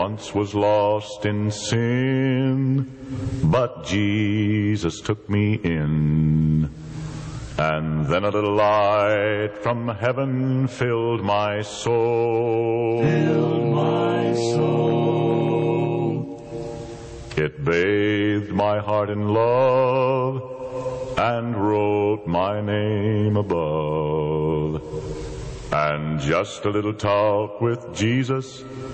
once was lost in sin, but Jesus took me in. And then a little light from heaven filled my soul. Filled my soul. It bathed my heart in love and wrote my name above. And just a little talk with Jesus